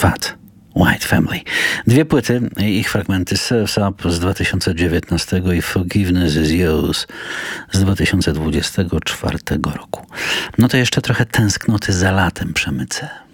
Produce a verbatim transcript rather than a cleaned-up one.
Fat White Family. Dwie płyty, ich fragmenty: Surf's Up z dwa tysiące dziewiętnastego i Forgiveness is Yours z dwa tysiące dwudziestego czwartego roku. No to jeszcze trochę tęsknoty za latem przemycę.